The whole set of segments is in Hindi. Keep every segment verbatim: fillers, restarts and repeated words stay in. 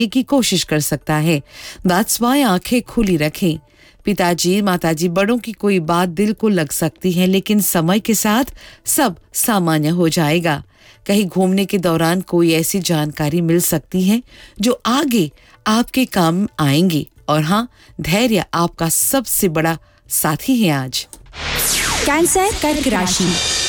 की कोशिश कर सकता है। दैट्स व्हाई आंखें खुली रखें। पिताजी माताजी बड़ों की कोई बात दिल को लग सकती है, लेकिन समय के साथ सब सामान्य हो जाएगा। कहीं घूमने के दौरान कोई ऐसी जानकारी मिल सकती है जो आगे आपके काम आएंगी। और हाँ, धैर्य आपका सबसे बड़ा साथी है आज। कैंसर कर्क राशि।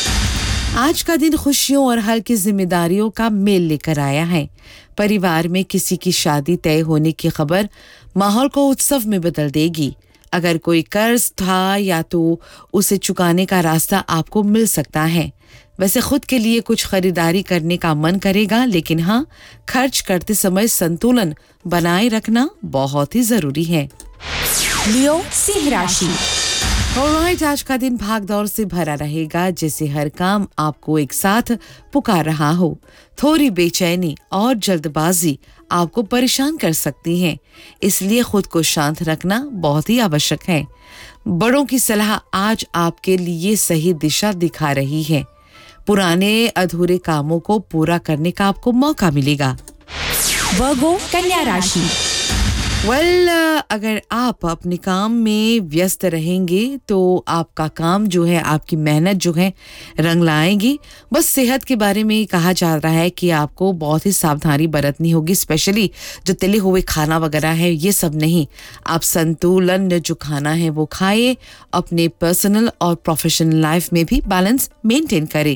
आज का दिन खुशियों और हल्की जिम्मेदारियों का मेल लेकर आया है। परिवार में किसी की शादी तय होने की खबर माहौल को उत्सव में बदल देगी। अगर कोई कर्ज था या तो उसे चुकाने का रास्ता आपको मिल सकता है। वैसे खुद के लिए कुछ खरीदारी करने का मन करेगा, लेकिन हाँ, खर्च करते समय संतुलन बनाए रखना बहुत ही जरूरी है। लियो सिंह राशि। ऑलराइट, आज का दिन भाग दौड़ से भरा रहेगा, जैसे हर काम आपको एक साथ पुकार रहा हो। थोड़ी बेचैनी और जल्दबाजी आपको परेशान कर सकती है, इसलिए खुद को शांत रखना बहुत ही आवश्यक है। बड़ों की सलाह आज आपके लिए सही दिशा दिखा रही है। पुराने अधूरे कामों को पूरा करने का आपको मौका मिलेगा। वर्गो कन्या राशि। वेल well, अगर आप अपने काम में व्यस्त रहेंगे तो आपका काम जो है, आपकी मेहनत जो है, रंग लाएंगी। बस सेहत के बारे में कहा जा रहा है कि आपको बहुत ही सावधानी बरतनी होगी, स्पेशली जो तले हुए खाना वगैरह है, ये सब नहीं। आप संतुलन जो खाना है वो खाए। अपने पर्सनल और प्रोफेशनल लाइफ में भी बैलेंस मेंटेन करें।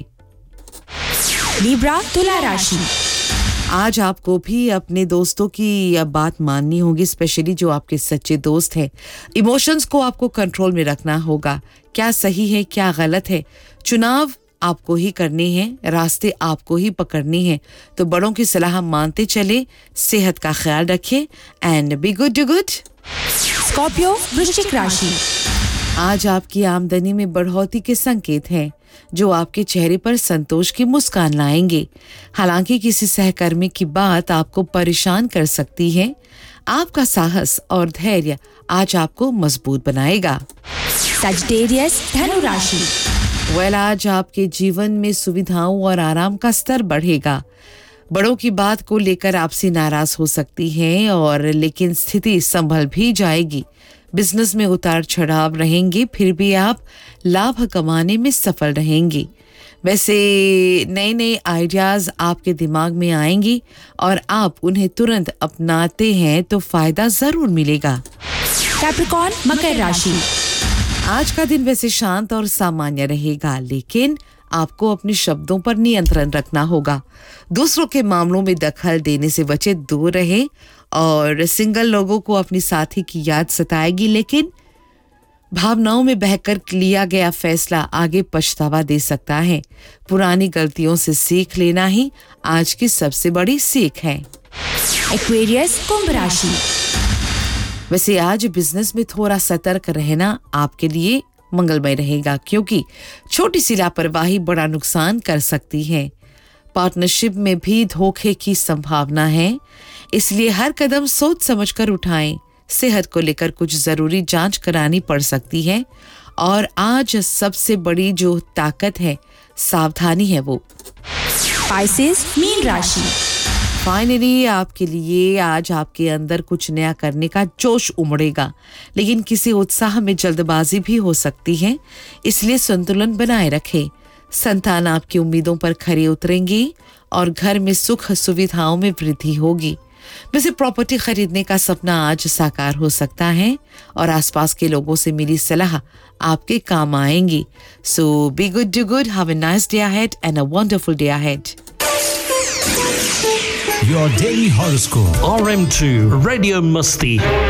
लिब्रा तुला राशि। आज आपको भी अपने दोस्तों की बात माननी होगी, स्पेशली जो आपके सच्चे दोस्त हैं। इमोशंस को आपको कंट्रोल में रखना होगा। क्या सही है क्या गलत है, चुनाव आपको ही करने हैं, रास्ते आपको ही पकड़ने हैं। तो बड़ों की सलाह मानते चले, सेहत का ख्याल रखें and be good to good. Scorpio वृश्चिक राशि। आज आपकी आमदनी में बढ़ोतरी के संकेत हैं, जो आपके चेहरे पर संतोष की मुस्कान लाएंगे। हालांकि किसी सहकर्मी की बात आपको परेशान कर सकती है। आपका साहस और धैर्य आज आपको मजबूत बनाएगा। सजिटेरियस धनु राशि। वेल, आज आपके जीवन में सुविधाओं और आराम का स्तर बढ़ेगा। बड़ों की बात को लेकर आपसे नाराज हो सकती हैं, और लेकिन स्थिति संभल भी जाएगी। बिजनेस में उतार चढ़ाव रहेंगे, फिर भी आप लाभ कमाने में सफल रहेंगे। वैसे नए नए आइडियाज आपके दिमाग में आएंगी और आप उन्हें तुरंत अपनाते हैं तो फायदा जरूर मिलेगा। कैप्रिकॉर्न मकर राशि। आज का दिन वैसे शांत और सामान्य रहेगा, लेकिन आपको अपने शब्दों पर नियंत्रण रखना होगा। दूसरों के मामलों में दखल देने से बचे दूर रहे। और सिंगल लोगों को अपनी साथी की याद सताएगी, लेकिन भावनाओं में बहकर लिया गया फैसला आगे पछतावा दे सकता है। पुरानी गलतियों से सीख लेना ही आज की सबसे बड़ी सीख है। एक्वेरियस कुंभ राशि। वैसे आज बिजनेस में थोड़ा सतर्क रहना आपके लिए मंगलमय रहेगा, क्योंकि छोटी सी लापरवाही बड़ा नुकसान कर सकती है। पार्टनरशिप में भी धोखे की संभावना है, इसलिए हर कदम सोच समझकर उठाएं। सेहत को लेकर कुछ जरूरी जांच करानी पड़ सकती है, और आज सबसे बड़ी जो ताकत है, सावधानी है वो। पाइसेस मीन राशि। फाइनली आपके लिए आज आपके अंदर कुछ नया करने का जोश उमड़ेगा, लेकिन किसी उत्साह में जल्दबाजी भी हो सकती है, इसलिए संतुलन बनाए रखें। संतान आपकी उम्मीदों पर खरे उतरेंगी और घर में सुख सुविधाओं में वृद्धि होगी। वैसे प्रॉपर्टी खरीदने का सपना आज साकार हो सकता है, और आसपास के लोगों से मिली सलाह आपके काम आएंगी। सो be good do good, have a nice day ahead and a wonderful day ahead. Your daily horoscope. R M two Radio Musti.